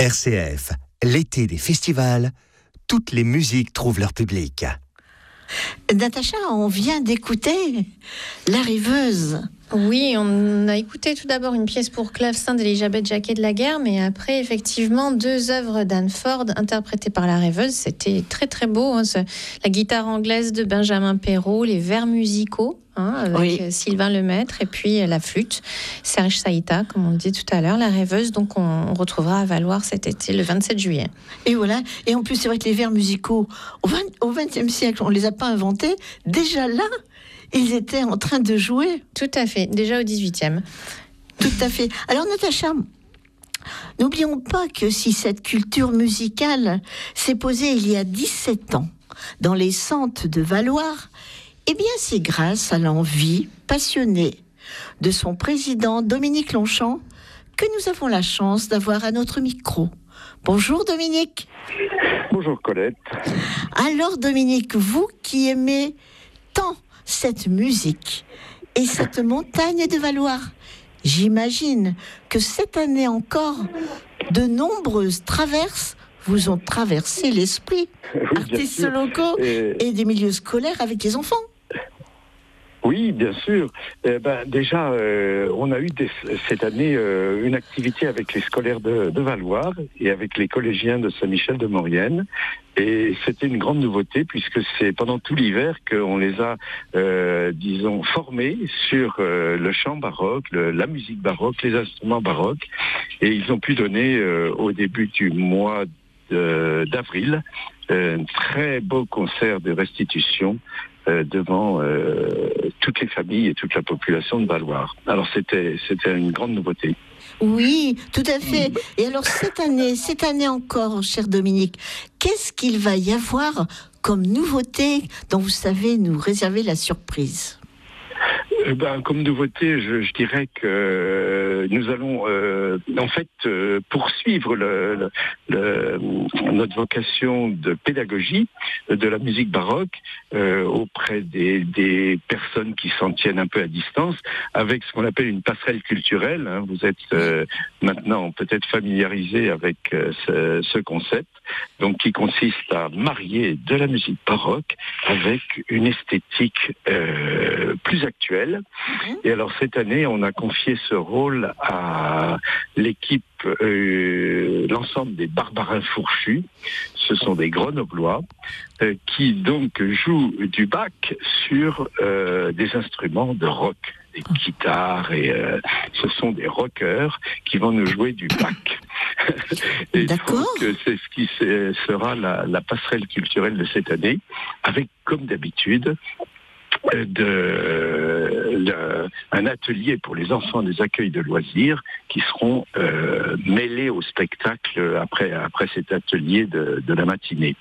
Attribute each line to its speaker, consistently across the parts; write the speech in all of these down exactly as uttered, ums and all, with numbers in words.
Speaker 1: R C F, l'été des festivals, toutes les musiques trouvent leur public.
Speaker 2: Natacha, on vient d'écouter La Rêveuse.
Speaker 3: Oui, on a écouté tout d'abord une pièce pour clavecin d'Elisabeth Jacquet de la Guerre, mais après, effectivement, deux œuvres d'Anne Ford interprétées par La Rêveuse. C'était très très beau, hein, ce, la guitare anglaise de Benjamin Perrault, les vers musicaux, hein, avec oui. Sylvain Lemaître, et puis la flûte, Serge Saïta, comme on le dit tout à l'heure, La Rêveuse. Donc on, on retrouvera à Valloire cet été, le vingt-sept juillet.
Speaker 2: Et voilà, et en plus c'est vrai que les vers musicaux, au vingtième siècle, on ne les a pas inventés, déjà là, ils étaient en train de jouer.
Speaker 3: Tout à fait, déjà au dix-huitième.
Speaker 2: Tout à fait. Alors Natacha, n'oublions pas que si cette culture musicale s'est posée il y a dix-sept ans dans les centres de Valloire, eh bien c'est grâce à l'envie passionnée de son président Dominique Longchamp que nous avons la chance d'avoir à notre micro. Bonjour Dominique.
Speaker 4: Bonjour Colette.
Speaker 2: Alors Dominique, vous qui aimez tant cette musique et cette montagne de Valloire, j'imagine que cette année encore, de nombreuses traverses vous ont traversé l'esprit, oui, artistes locaux et... et des milieux scolaires avec les enfants.
Speaker 4: Oui, bien sûr. Eh ben, déjà, euh, on a eu des, cette année euh, une activité avec les scolaires de, de Valloire et avec les collégiens de Saint-Michel-de-Maurienne. Et c'était une grande nouveauté puisque c'est pendant tout l'hiver qu'on les a, euh, disons, formés sur euh, le chant baroque, le, la musique baroque, les instruments baroques. Et ils ont pu donner euh, au début du mois de, d'avril euh, un très beau concert de restitution Euh, devant euh, toutes les familles et toute la population de Valloire. Alors c'était c'était une grande nouveauté.
Speaker 2: Oui, tout à fait. Et alors cette année, cette année encore, cher Dominique, qu'est-ce qu'il va y avoir comme nouveauté dont vous savez nous réserver la surprise ?
Speaker 4: Ben, comme nouveauté, je, je dirais que euh, nous allons euh, en fait euh, poursuivre le, le, le, notre vocation de pédagogie de la musique baroque euh, auprès des, des personnes qui s'en tiennent un peu à distance, avec ce qu'on appelle une passerelle culturelle. Hein. Vous êtes euh, maintenant peut-être familiarisé avec euh, ce, ce concept, donc qui consiste à marier de la musique baroque avec une esthétique euh, plus actuelle. Et alors cette année, on a confié ce rôle à l'équipe, euh, l'ensemble des Barbarins Fourchus. Ce sont des Grenoblois euh, qui donc jouent du bac sur euh, des instruments de rock, des guitares, et euh, ce sont des rockers qui vont nous jouer du bac. Et
Speaker 2: D'accord.
Speaker 4: Donc c'est ce qui sera la, la passerelle culturelle de cette année, avec comme d'habitude De, de, un atelier pour les enfants des accueils de loisirs qui seront euh, mêlés au spectacle après, après cet atelier de, de la matinée.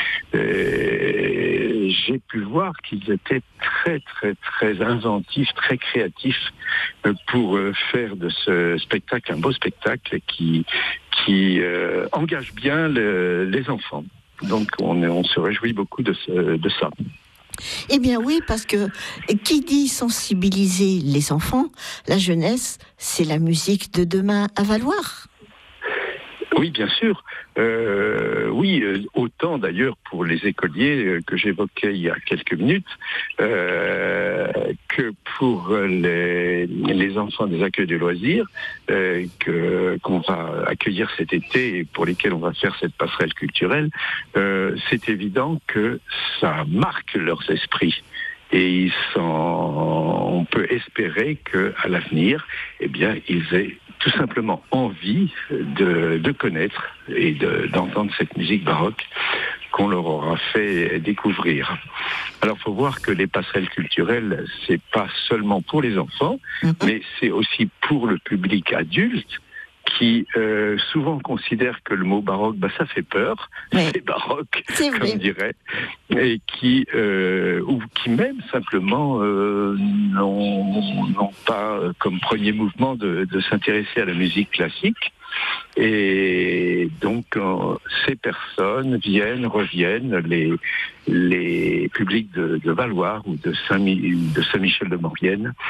Speaker 4: Et j'ai pu voir qu'ils étaient très très très inventifs, très créatifs pour faire de ce spectacle un beau spectacle qui, qui euh, engage bien le, les enfants. Donc on, on se réjouit beaucoup de, ce, de ça.
Speaker 2: Eh bien oui, parce que qui dit sensibiliser les enfants, la jeunesse, c'est la musique de demain à Valloire.
Speaker 4: Oui, bien sûr. Euh, oui, autant d'ailleurs pour les écoliers que j'évoquais il y a quelques minutes, euh, que pour les, les enfants des accueils de loisirs euh, que, qu'on va accueillir cet été et pour lesquels on va faire cette passerelle culturelle. Euh, c'est évident que ça marque leurs esprits. Et ils sont, on peut espérer qu'à l'avenir, eh bien, ils aient tout simplement envie de, de connaître et de, d'entendre cette musique baroque qu'on leur aura fait découvrir. Alors, il faut voir que les passerelles culturelles, c'est pas seulement pour les enfants, mmh. mais c'est aussi pour le public adulte, qui euh, souvent considère que le mot baroque, bah, ça fait peur, oui. c'est baroque, c'est comme on dirait, et qui, euh, ou qui même simplement euh, n'ont, n'ont pas comme premier mouvement de, de s'intéresser à la musique classique. Et donc, euh, ces personnes viennent, reviennent, les, les publics de, de Valloire ou de, Saint, de Saint-Michel-de-Maurienne,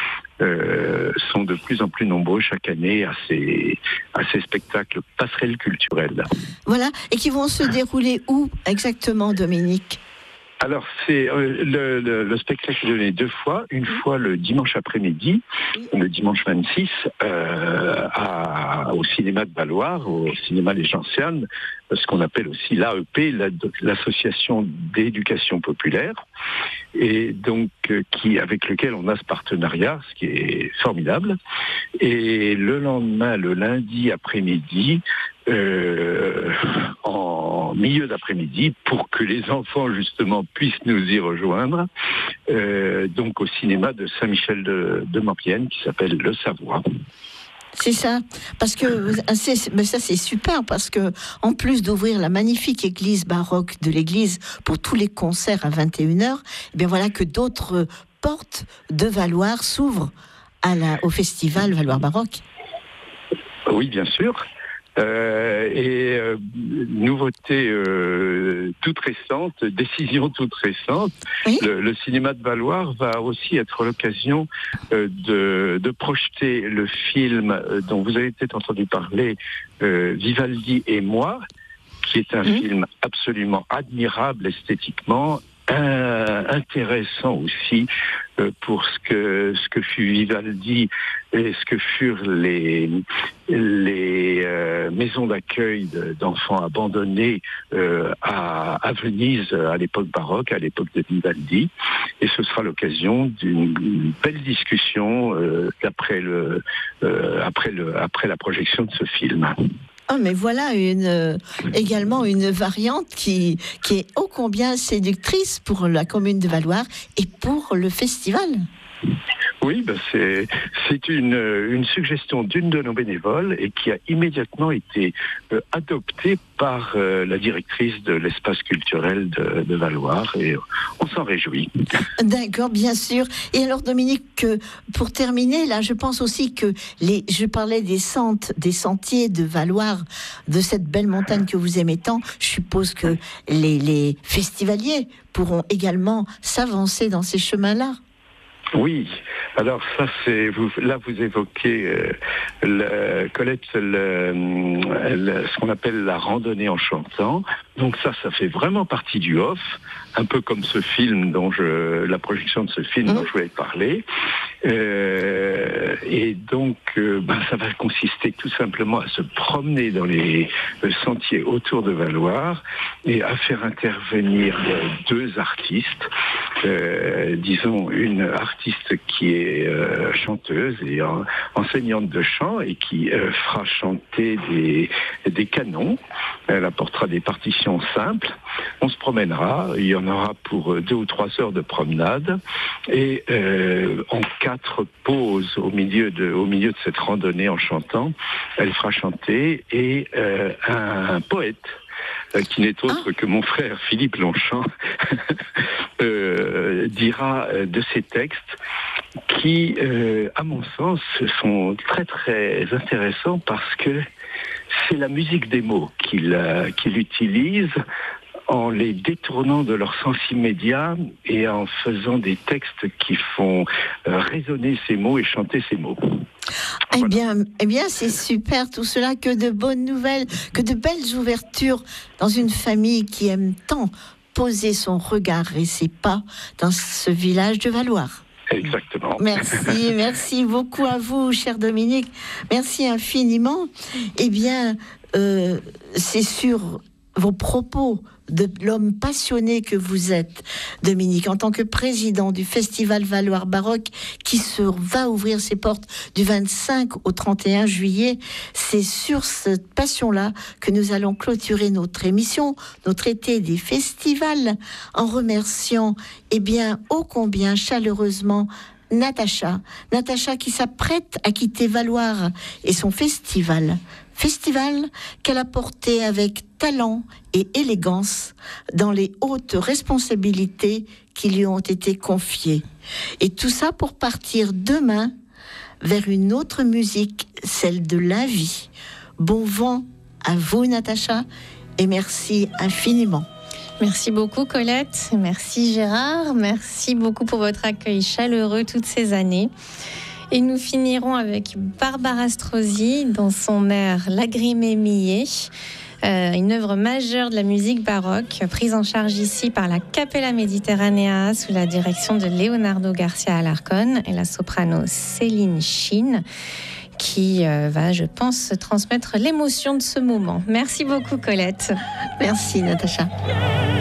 Speaker 4: euh, sont de plus en plus nombreux chaque année à ces, à ces spectacles passerelles culturelles.
Speaker 2: Voilà, et qui vont se dérouler où exactement, Dominique ?
Speaker 4: Alors, c'est euh, le, le, le spectacle est donné deux fois. Une fois le dimanche après-midi, le dimanche vingt-six, euh, à, au cinéma de Valloire, au cinéma Les Gentianes, ce qu'on appelle aussi l'A E P, l'association d'éducation populaire, et donc euh, qui avec lequel on a ce partenariat, ce qui est formidable. Et le lendemain, le lundi après-midi, Euh, en milieu d'après-midi, pour que les enfants justement puissent nous y rejoindre, euh, donc au cinéma de Saint-Michel de, de Maurienne, qui s'appelle Le Savoie.
Speaker 2: C'est ça, parce que c'est, mais ça c'est super, parce que en plus d'ouvrir la magnifique église baroque de l'église pour tous les concerts à vingt et une heures, eh bien voilà que d'autres portes de Valloire s'ouvrent à la, au festival Valloire Baroque.
Speaker 4: Oui, bien sûr. Euh, et euh, nouveauté euh, toute récente, décision toute récente, oui. le, le cinéma de Valloire va aussi être l'occasion euh, de, de projeter le film euh, dont vous avez peut-être entendu parler, euh, Vivaldi et moi, qui est un mmh. film absolument admirable esthétiquement, euh, intéressant aussi euh, pour ce que ce que fut Vivaldi et ce que furent les les euh, maisons d'accueil de, d'enfants abandonnés euh, à, à Venise à l'époque baroque, à l'époque de Vivaldi, et ce sera l'occasion d'une belle discussion euh, après le euh, après le après la projection de ce film.
Speaker 2: Oh, mais voilà une, euh, également une variante qui, qui est ô combien séductrice pour la commune de Valloire et pour le festival.
Speaker 4: Oui, ben c'est, c'est une, une suggestion d'une de nos bénévoles et qui a immédiatement été euh, adoptée par euh, la directrice de l'espace culturel de, de Valloire, et on s'en réjouit.
Speaker 2: D'accord, bien sûr. Et alors Dominique, pour terminer, là je pense aussi que les, je parlais des sentes, des sentiers de Valloire, de cette belle montagne que vous aimez tant, je suppose que les, les festivaliers pourront également s'avancer dans ces chemins-là.
Speaker 4: Oui, alors ça c'est vous, là vous évoquez euh, le, Colette le, le, ce qu'on appelle la randonnée en chantant. Donc ça, ça fait vraiment partie du off, un peu comme ce film dont je, la projection de ce film mmh. dont je voulais parler. Euh, et donc, euh, ben, ça va consister tout simplement à se promener dans les sentiers autour de Valloire et à faire intervenir deux artistes. Euh, disons une artiste qui est euh, chanteuse et en, enseignante de chant et qui euh, fera chanter des, des canons. Elle apportera des partitions simples. On se promènera. Il y en aura pour deux ou trois heures de promenade et euh, en quatre pauses au milieu de au milieu de cette randonnée en chantant, elle fera chanter et euh, un, un poète. Qui n'est autre ah. que mon frère Philippe Longchamp, euh, dira de ces textes qui, euh, à mon sens, sont très très intéressants parce que c'est la musique des mots qu'il, euh, qu'il utilise en les détournant de leur sens immédiat et en faisant des textes qui font euh, résonner ces mots et chanter ces mots.
Speaker 2: Eh voilà. bien, eh bien, c'est super tout cela, que de bonnes nouvelles, que de belles ouvertures dans une famille qui aime tant poser son regard et ses pas dans ce village de Valloire.
Speaker 4: Exactement.
Speaker 2: Merci, merci beaucoup à vous, cher Dominique. Merci infiniment. Eh bien, euh, c'est sur vos propos de l'homme passionné que vous êtes, Dominique, en tant que président du Festival Valloire Baroque qui se va ouvrir ses portes du vingt-cinq au trente et un juillet. C'est sur cette passion-là que nous allons clôturer notre émission, notre été des festivals, en remerciant, eh bien, ô combien chaleureusement Natacha, Natacha qui s'apprête à quitter Valloire et son festival. Festival qu'elle a porté avec talent et élégance dans les hautes responsabilités qui lui ont été confiées. Et tout ça pour partir demain vers une autre musique, celle de la vie. Bon vent à vous, Natacha, et merci infiniment.
Speaker 3: Merci beaucoup, Colette. Merci, Gérard. Merci beaucoup pour votre accueil chaleureux toutes ces années. Et nous finirons avec Barbara Strozzi dans son air Lagrime mie, euh, une œuvre majeure de la musique baroque, prise en charge ici par la Capella Mediterranea sous la direction de Leonardo Garcia Alarcón et la soprano Céline Chine, qui euh, va, je pense, transmettre l'émotion de ce moment. Merci beaucoup, Colette.
Speaker 2: Merci, Natacha.